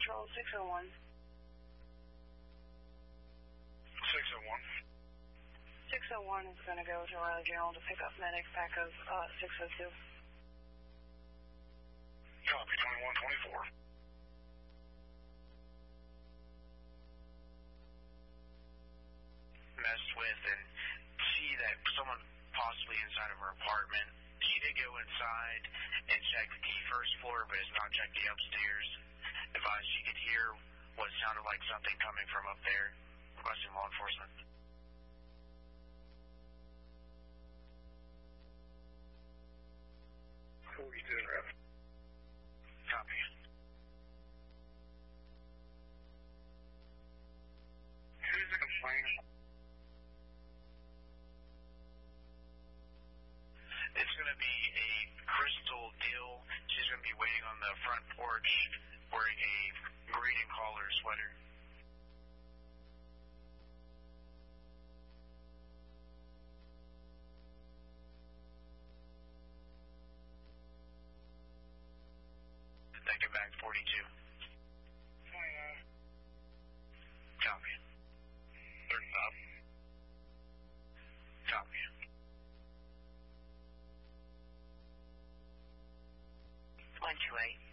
Control 601. 601. 601 is going to go to Riley General to pick up medic back of 602. Copy, 2124. Messed with and see that someone possibly inside of her apartment. She did go inside and check the first floor, but has not checked the upstairs. Advised she could hear what sounded like something coming from up there. Requesting law enforcement. Who are you doing, Rep? Copy. Who's the complainant? It's going to be a Crystal Dill. She's going to be waiting on the front porch wearing a greeting collar sweater. Then get back 42. 29. Copy. 35. Copy. 128.